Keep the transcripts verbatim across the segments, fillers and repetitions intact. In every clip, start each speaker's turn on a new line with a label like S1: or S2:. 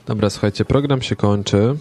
S1: Dobra, słuchajcie, program się kończy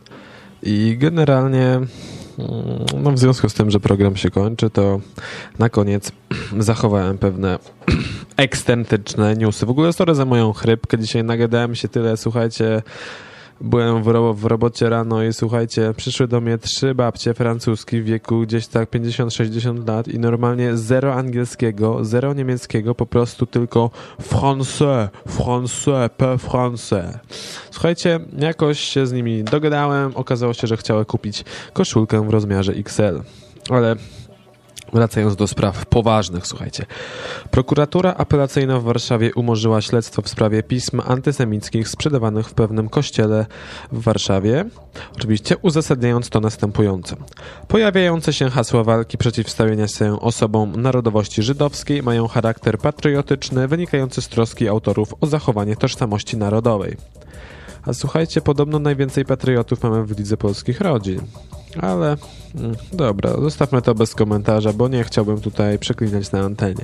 S1: i generalnie no w związku z tym, że program się kończy, to na koniec zachowałem pewne ekstentyczne newsy. W ogóle sorry za moją chrypkę, dzisiaj nagadałem się tyle, słuchajcie, byłem w, ro- w robocie rano i słuchajcie, przyszły do mnie trzy babcie francuskie w wieku gdzieś tak pięćdziesiąt sześćdziesiąt lat i normalnie zero angielskiego, zero niemieckiego, po prostu tylko français, français, pas français. Słuchajcie, jakoś się z nimi dogadałem, okazało się, że chciały kupić koszulkę w rozmiarze X L, ale wracając do spraw poważnych, słuchajcie. Prokuratura apelacyjna w Warszawie umorzyła śledztwo w sprawie pism antysemickich sprzedawanych w pewnym kościele w Warszawie, oczywiście uzasadniając to następująco. Pojawiające się hasła walki przeciwstawienia się osobom narodowości żydowskiej mają charakter patriotyczny, wynikający z troski autorów o zachowanie tożsamości narodowej. A słuchajcie, podobno najwięcej patriotów mamy w Lidze Polskich Rodzin. Ale mm, dobra, zostawmy to bez komentarza, bo nie chciałbym tutaj przeklinać na antenie.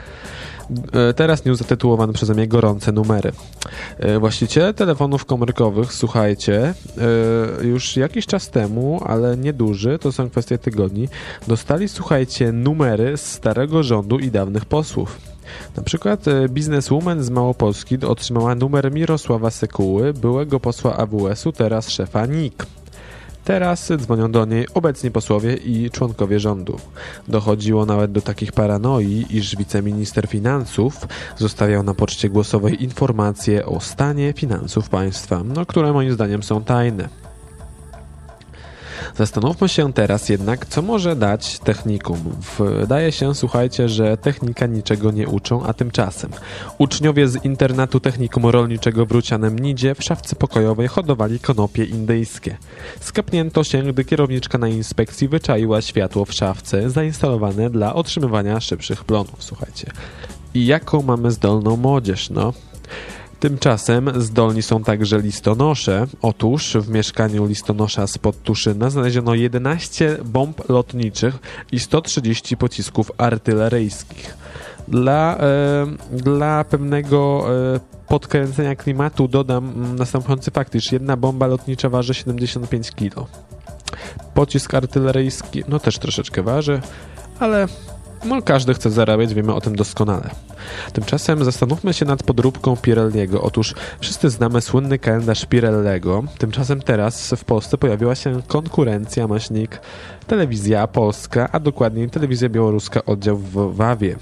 S1: E, teraz news zatytułowany przeze mnie gorące numery. E, właściciele telefonów komórkowych, słuchajcie, e, już jakiś czas temu, ale nieduży, to są kwestie tygodni, dostali, słuchajcie, numery z starego rządu i dawnych posłów. Na przykład bizneswoman z Małopolski otrzymała numer Mirosława Sekuły, byłego posła A W S-u, teraz szefa N I K. Teraz dzwonią do niej obecni posłowie i członkowie rządu. Dochodziło nawet do takich paranoi, iż wiceminister finansów zostawiał na poczcie głosowej informacje o stanie finansów państwa, no, które moim zdaniem są tajne. Zastanówmy się teraz jednak, co może dać technikum. Wydaje się, słuchajcie, że technika niczego nie uczą, a tymczasem uczniowie z internatu technikum rolniczego w Rucianem Nidzie w szafce pokojowej hodowali konopie indyjskie. Skapnięto się, gdy kierowniczka na inspekcji wyczaiła światło w szafce zainstalowane dla otrzymywania szybszych plonów, słuchajcie. I jaką mamy zdolną młodzież, no? Tymczasem zdolni są także listonosze. Otóż w mieszkaniu listonosza spod Tuszyna znaleziono jedenaście bomb lotniczych i sto trzydzieści pocisków artyleryjskich. Dla, e, dla pewnego e, podkręcenia klimatu dodam następujący fakt, iż jedna bomba lotnicza waży siedemdziesiąt pięć kilo. Pocisk artyleryjski no też troszeczkę waży, ale no, każdy chce zarabiać, wiemy o tym doskonale. Tymczasem zastanówmy się nad podróbką Pirelliego. Otóż wszyscy znamy słynny kalendarz Pirellego. Tymczasem teraz w Polsce pojawiła się konkurencja, myślnik Telewizja Polska, a dokładniej Telewizja Białoruska, oddział w Wawie.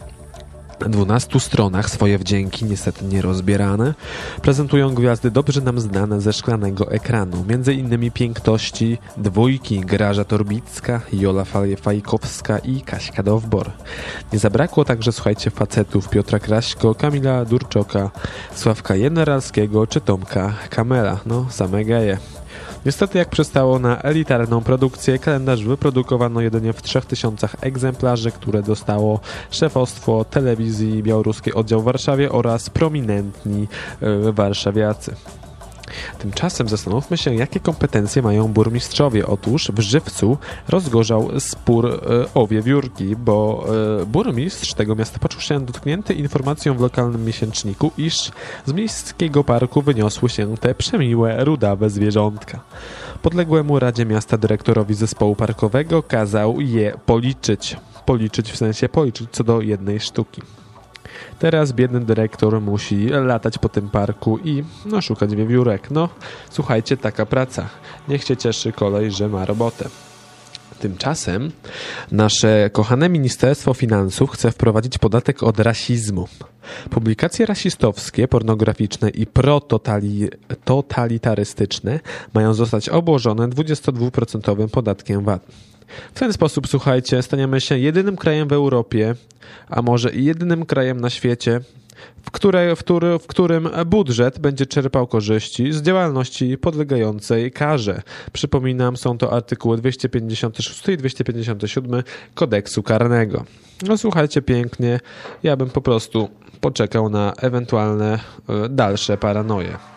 S1: Na dwunastu stronach swoje wdzięki, niestety nierozbierane, prezentują gwiazdy dobrze nam znane ze szklanego ekranu. Między innymi piękności dwójki Graża Torbicka, Jola Fajkowska i Kaśka Dowbor. Nie zabrakło także, słuchajcie, facetów Piotra Kraśko, Kamila Durczoka, Sławka Generalskiego czy Tomka Kamela. No, same geje. Niestety, jak przystało na elitarną produkcję, kalendarz wyprodukowano jedynie w trzech tysiącach egzemplarzy, które dostało szefostwo Telewizji Białoruskiej Oddział w Warszawie oraz prominentni yy, warszawiacy. Tymczasem zastanówmy się, jakie kompetencje mają burmistrzowie. Otóż w Żywcu rozgorzał spór y, o wiewiórki, bo y, burmistrz tego miasta poczuł się dotknięty informacją w lokalnym miesięczniku, iż z miejskiego parku wyniosły się te przemiłe, rudawe zwierzątka. Podległemu Radzie Miasta dyrektorowi zespołu parkowego kazał je policzyć. Policzyć w sensie policzyć co do jednej sztuki. Teraz biedny dyrektor musi latać po tym parku i no, szukać wiewiórek. No, słuchajcie, taka praca. Niech się cieszy kolej, że ma robotę. Tymczasem nasze kochane Ministerstwo Finansów chce wprowadzić podatek od rasizmu. Publikacje rasistowskie, pornograficzne i prototalitarystyczne mają zostać obłożone dwudziestodwuprocentowym podatkiem V A T. W ten sposób, słuchajcie, staniemy się jedynym krajem w Europie, a może i jedynym krajem na świecie, w, które, w, który, w którym budżet będzie czerpał korzyści z działalności podlegającej karze. Przypominam, są to artykuły dwieście pięćdziesiąty szósty i dwieście pięćdziesiąty siódmy kodeksu karnego. No słuchajcie, pięknie, ja bym po prostu poczekał na ewentualne y, dalsze paranoje.